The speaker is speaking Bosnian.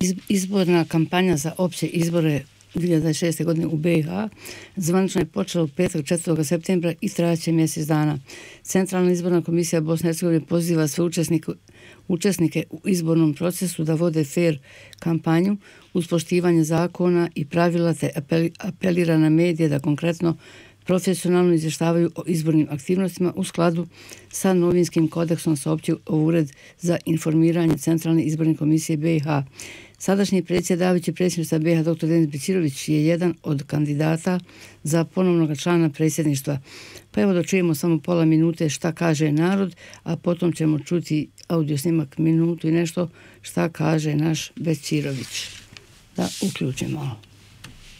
Izborna kampanja za opće izbore 2026. godine u BiH zvanično je počela u petak 4. septembra i trajaće mjesec dana. Centralna izborna komisija Bosne i Hercegovine poziva sve učesnike u izbornom procesu da vode fer kampanju uz poštivanje zakona i pravila te apelira na medije da konkretno profesionalno izvještavaju o izbornim aktivnostima u skladu sa novinskim kodeksom, saopćio Ured za informiranje Centralne izborne komisije BiH. Sadašnji predsjedavajući predsjedništva BiH dr. Denis Bećirović je jedan od kandidata za ponovnog člana predsjedništva. Pa evo da čujemo samo pola minute šta kaže narod, a potom ćemo čuti audio snimak minutu i nešto šta kaže naš Bećirović. Da uključimo malo.